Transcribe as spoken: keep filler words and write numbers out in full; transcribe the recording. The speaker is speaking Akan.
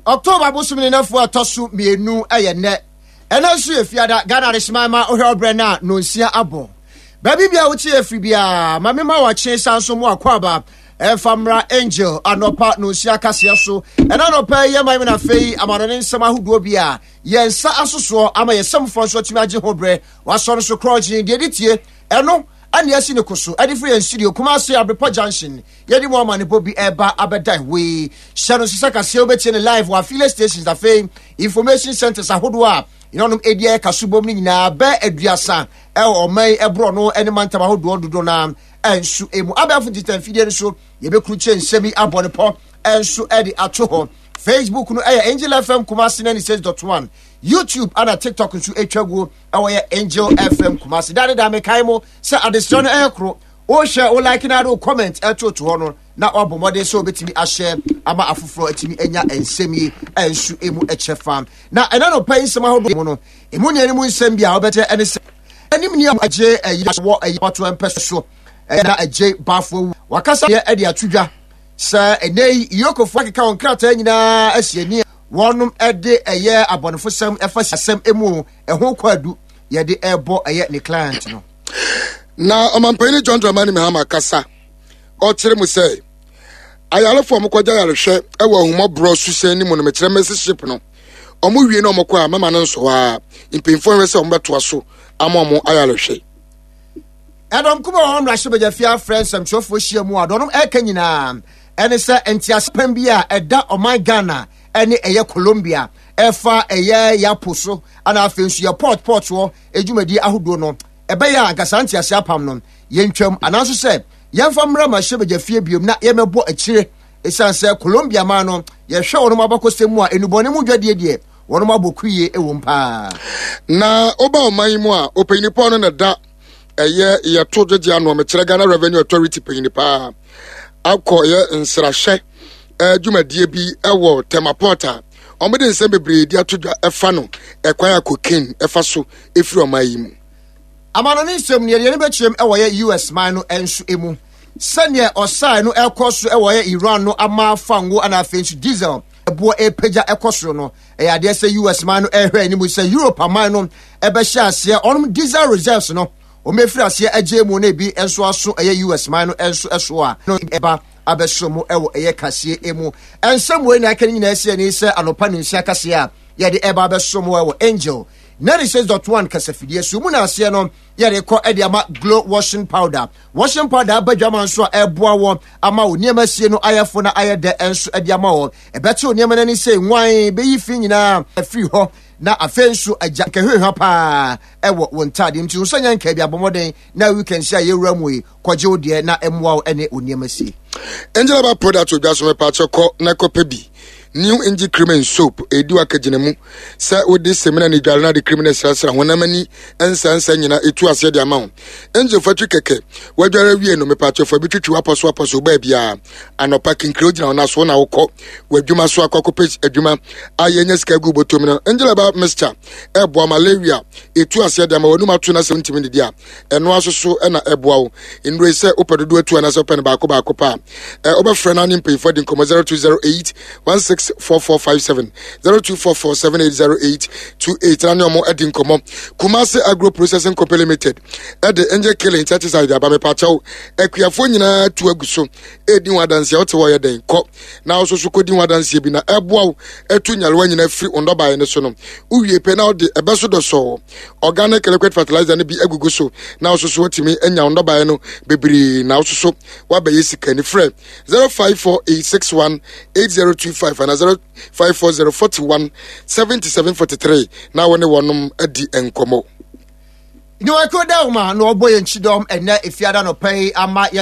October busumini na fu atosu mienu ayene. Ena su efiada Ghana resmama ohwe obrena no nsia abo. Baby bia wuti efri bia mame ma wa che sanso mu akwaba efamra angel anopa no nsia kase so. Ena anopa ye mai na fei amanone nsama huduo bia yensa asoso ama yesam fonso timi age hobre waso no so crowding de ditie eno ani asi ne koso adi free studio kuma so Abrepo Junction yedi mo ma ne bobi eba abedai we shano sisa kase obeti ne live wa affiliate stations da fame information centers ahodo a inom edia kasubom ni nyina ba aduasa e o mai ebro no ene mantama ahodo dodo na ensu emu abafo ditan fidie so yebekuru che nsemi abone po ensu edi ato ho Facebook no eh Angel F M Kumasi ninety-six point one YouTube and TikTok nso etwago eh Angel F M Kumasi dade da mekai mo se adestion eh kro o share o like na do comment eto to ho no na obomode so betimi a share ama afoforo etimi enya ensemi ensu emu echefam na ena no pai nsema ho do no emu ne emu nsem bia obete ene se anim ne age eh wo eh pato empeso so na age bafo wakasa ye ede atudwa sa enei yokofo akeka on krata nyina asiani wonum ede eye abonefo sam efasasam emu eho kwadu ye de ebo eye ne client no na omampani John Dramani Mahama kasa o kire mu say ayalefo mkwaja yarehwe ewo ahumọ bro susen ni mu no mekire message no omo wie na omkwa mama no nso ha impinfo nwe se ombeto aso amomo ayalehwe Adam kuma on rashe bejafia friends am chofo hia mu adonum ekanyina ene se entiaspam bia eda oman Ghana ene eye Colombia efa eye yaposo ana afensu ya port port wo ejumadi ahodo no ebe ya agasanti ase apam no yentwam ananso se yemfa mra ma hye biom na yemebo akire esanse Colombia ma no ye hwe wono mabakosemu a enubone mu dwadie die wono mabokuye ewo mpa na oba oman mu a openipo no na da eye ye to dwagye ano mekire Ghana Revenue Authority penipa akọ ye nsrahye adwumadie bi ewo Temaporta omede nsem bebre di atodwa efa no ekwan akokin efa so efiri omayi mu amanone nsem ne ye ne bekyem ewo ye U S man no ensu emu sanye osai no ekoso ewo ye Iran no ama fango ana afensu diesel ebo epeja ekoso no e ade se U S man no ehwe ni mu se Europe man no ebe hye ase onum diesel reserves no o mefiri ase agye mu na bi enso aso eye U S man no enso eso a no eba abesomo ewo eye kase emu ensem we na kan nyina ase ni se anopa ni nsia kase a ye de eba abesomo ewo Angel ninety-six point one kasafidie so mu na ase no ye de ko e de ama glow washing powder washing powder abadwama nso eboa wo ama wo niam asie no ayefo na ayede enso e de ama wo e bete wo niam na ni se nwan be yi fi nyina afiri ho na afensu agya kehwehwa pa ewo wontade mti usanya nka bia bomoden na weekend sia yewura mu yi kwaje ode na emwa ene oniam asie Angel about product odwa so me pa cheko na kopebi new engine cream and soap edi wakaginemu sa odi semina ni dwale na de criminal sasra honamani ensa ensa nyina etu ase de ama Angel fatu keke wadware wie no me pa chefo bi twitwi aposo aposo ba bia anopa kinkre ogina na so na wokọ wadwuma so akọkọ adwuma ayenya sika gu botom no Angel about mixture ebo malaria etu ase de ama wonu matu na seventy minutes dia eno asoso na eboa wo ndure se opedodo atu na so pen ba ko ba ko pa e obefre na nimpe for the zero two zero eight one six four four five seven zero two four four seven eight zero eight two eight na no edin komo Kumasi Agro Processing Company Limited e de Angel killing insecticide aba me pachaw akuafo nyina tu aguso edin wadanse wote wo ye den ko na oso so kodin wadanse bi na eboa etu nyalwa nyina free ondoba ne so no uwie pe na ode ebeso do so organic liquid fertilizer ne bi agugu so na oso so otimi enya ondoba no bebiri na oso so wa ba yesika ni frɛ zero five four eight six one eight zero two five and zero five four zero four one seven seven four three na wone wonum adi enkomo ni wa ko da ma no oboye nchidom ena efiada no pai ama